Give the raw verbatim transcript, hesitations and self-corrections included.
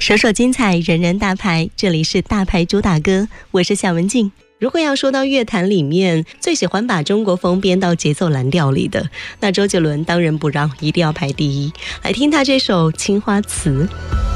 首首精彩，人人大牌，这里是大牌主打歌，我是夏文静。如果要说到乐坛里面最喜欢把中国风编到节奏蓝调里的，那周杰伦当仁不让，一定要排第一。来听他这首《青花瓷》。